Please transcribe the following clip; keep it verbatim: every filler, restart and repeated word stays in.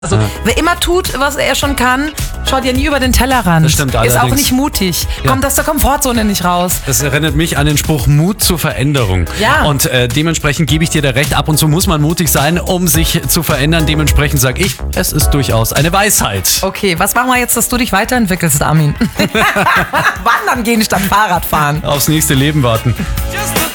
Also, ja. wer immer tut, was er schon kann, schaut ja nie über den Tellerrand. Das stimmt allerdings. Ist auch nicht mutig. Ja. Kommt aus der Komfortzone nicht raus. Das erinnert mich an den Spruch Mut zur Veränderung. Ja. Und äh, dementsprechend gebe ich dir da recht. Ab und zu muss man mutig sein, um sich zu verändern. Dementsprechend sage ich, es ist durchaus eine Weisheit. Okay, was machen wir jetzt, dass du dich weiterentwickelst, Armin? Wandern gehen statt Fahrradfahren. Aufs nächste Leben warten.